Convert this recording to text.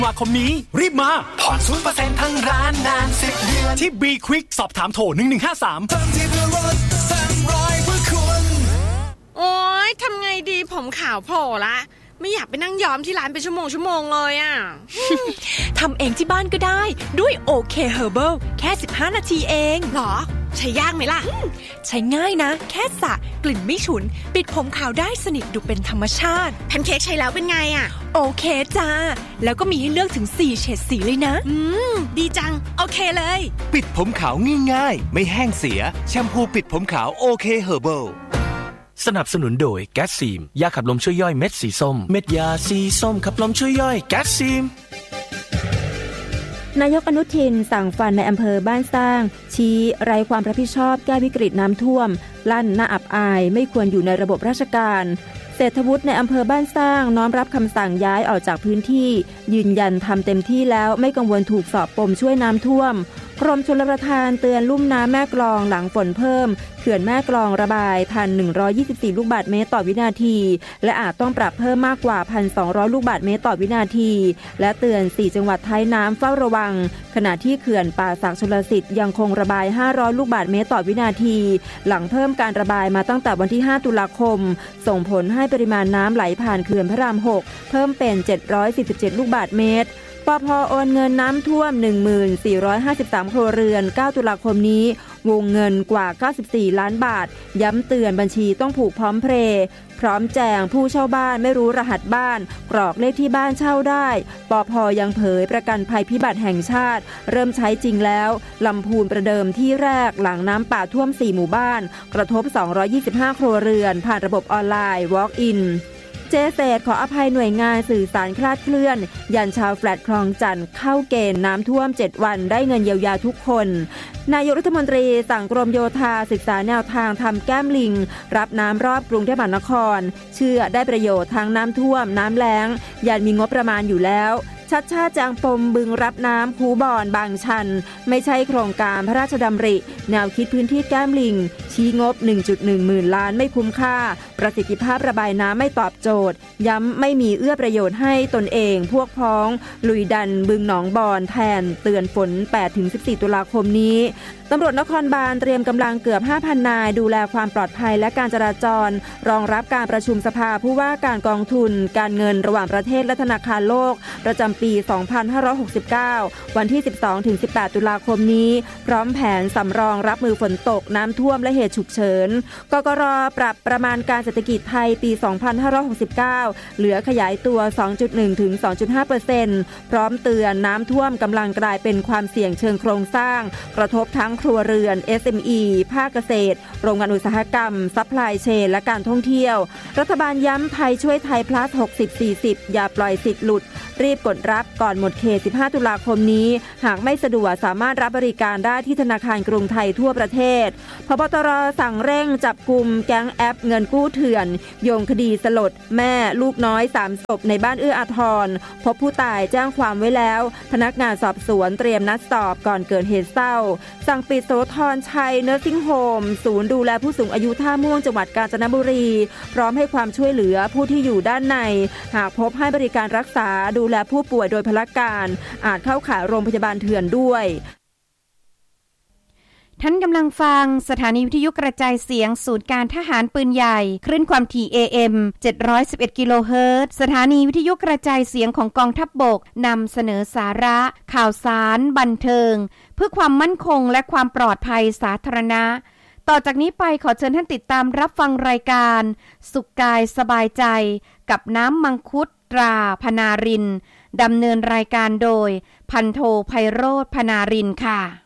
ว่าคมนี้รีบมาผ่อน 0% ทั้งร้านนาน10 เดือนที่ B Quick สอบถามโทร1153 เติมที่เพื่อรถ300เพื่อคุณโอ๊ยทำไงดีผมขาวโผล่ละไม่อยากไปนั่งย้อมที่ร้านเป็นชั่วโมงเลยอ่ะทำเองที่บ้านก็ได้ด้วยโอเคเฮอร์เบิลแค่15นาทีเองหรอใช้ยากไหมล่ะใช้ง่ายนะแค่สระกลิ่นไม่ฉุนปิดผมขาวได้สนิทดูเป็นธรรมชาติแพนเค้กใช้แล้วเป็นไงอ่ะโอเคจ้าแล้วก็มีให้เลือกถึง4เฉดสีเลยนะดีจังโอเคเลยปิดผมขาวง่ายๆไม่แห้งเสียแชมพูปิดผมขาวโอเคเฮอร์เบิลสนับสนุนโดยแก๊สซีมยาขับลมช่วยย่อยเม็ดสีส้มเม็ดยาสีส้มขับลมช่วยย่อยแก๊สซีมนายกอนุทินสั่งฟันในอำเภอบ้านสร้างชี้ไร้ความรับผิดชอบแก้วิกฤตน้ำท่วมลั่นน่าอับอายไม่ควรอยู่ในระบบราชการเศรษฐวุฒิในอำเภอบ้านสร้างน้อมรับคำสั่งย้ายออกจากพื้นที่ยืนยันทำเต็มที่แล้วไม่กังวลถูกสอบปมช่วยน้ำท่วมกรมชลประทานเตือนลุ่มน้ำแม่กลองหลังฝนเพิ่มเขื่อนแม่กลองระบาย 1,124 ลูกบาศก์เมตรต่อวินาทีและอาจต้องปรับเพิ่มมากกว่า 1,200 ลูกบาศก์เมตรต่อวินาทีและเตือน4จังหวัดท้ายน้ำเฝ้าระวังขณะที่เขื่อนป่าสักชลสิทธิ์ยังคงระบาย500ลูกบาศก์เมตรต่อวินาทีหลังเพิ่มการระบายมาตั้งแต่วันที่5ตุลาคมส่งผลให้ปริมาณน้ำไหลผ่านเขื่อนพระราม6เพิ่มเป็น747ลูกบาศก์เมตรปภ.โอนเงินน้ำท่วม 1453 ครัวเรือน9ตุลาคมนี้วงเงินกว่า94ล้านบาทย้ำเตือนบัญชีต้องผูกพร้อมเพย์พร้อมแจงผู้เช่าบ้านไม่รู้รหัสบ้านกรอกเลขที่บ้านเช่าได้ปภ.ยังเผยประกันภัยพิบัติแห่งชาติเริ่มใช้จริงแล้วลำพูนประเดิมที่แรกหลังน้ำป่าท่วม4หมู่บ้านกระทบ225ครัวเรือนผ่านระบบออนไลน์ Walk-inเจเศษขออภัยหน่วยงานสื่อสารคลาดเคลื่อนยันชาวแฟลตคลองจันทร์เข้าเกณฑ์น้ำท่วม7วันได้เงินเยียวยาทุกคนนายกรัฐมนตรีสั่งกรมโยธาศึกษาแนวทางทำแก้มลิงรับน้ำรอบกรุงเทพมหานครเชื่อได้ประโยชน์ทั้งน้ำท่วมน้ำแล้งยันมีงบประมาณอยู่แล้วชัดชาติจางปมบึงรับน้ำคูบอนบางชันไม่ใช่โครงการพระราชดำริแนวคิดพื้นที่แก้มลิงชี้งบ 1.1 หมื่นล้านไม่คุ้มค่าประสิทธิภาพระบายน้ำไม่ตอบโจทย์ย้ำไม่มีเอื้อประโยชน์ให้ตนเองพวกพ้องลุยดันบึงหนองบอนแทนเตือนฝน 8-14 ตุลาคมนี้ตำรวจนครบาลเตรียมกำลังเกือบ 5,000 นายดูแลความปลอดภัยและการจราจรรองรับการประชุมสภาผู้ว่าการกองทุนการเงินระหว่างประเทศและธนาคารโลกประจำปี 2569 วันที่ 12-18 ตุลาคมนี้พร้อมแผนสำรองรับมือฝนตกน้ำท่วมและเหตุฉุกเฉินกกร.ปรับประมาณการเศรษฐกิจไทยปี 2569 เหลือขยายตัว 2.1-2.5% พร้อมเตือนน้ำท่วมกำลังกลายเป็นความเสี่ยงเชิงโครงสร้างกระทบทั้งครัวเรือน SME ภาคเกษตรโรงงานอุตสาหกรรมซัพพลายเชนและการท่องเที่ยวรัฐบาลย้ำไทยช่วยไทย plus 60-40 อย่าปล่อยสิทธิ์หลุดรีบกดรับก่อนหมดเขต 15 ตุลาคมนี้หากไม่สะดวกสามารถรับบริการได้ที่ธนาคารกรุงไทยทั่วประเทศพบตรสั่งเร่งจับกุมแก๊งแอปเงินกู้เถื่อนโยงคดีสลดแม่ลูกน้อย3ศพในบ้านเอื้ออาทรพบผู้ตายแจ้งความไว้แล้วพนักงานสอบสวนเตรียมนัดสอบก่อนเกิดเหตุเศร้าสั่งปิดโสธรชัยเนอร์ซิ่งโฮมศูนย์ดูแลผู้สูงอายุท่าม่วงจังหวัดกาญจนบุรีพร้อมให้ความช่วยเหลือผู้ที่อยู่ด้านในหากพบให้บริการรักษาดูแลผู้ป่วยโดยพลการอาจเข้าข่ายโรงพยาบาลเถื่อนด้วยท่านกำลังฟังสถานีวิทยุกระจายเสียงศูนย์การทหารปืนใหญ่คลื่นความถี่ AM 711 กิโลเฮิรตซ์สถานีวิทยุกระจายเสียงของกองทัพบกนำเสนอสาระข่าวสารบันเทิงเพื่อความมั่นคงและความปลอดภัยสาธารณะต่อจากนี้ไปขอเชิญท่านติดตามรับฟังรายการสุขกายสบายใจกับน้ำมังคุดตราพนารินดำเนินรายการโดยพันโทไพโรจน์พนารินค่ะ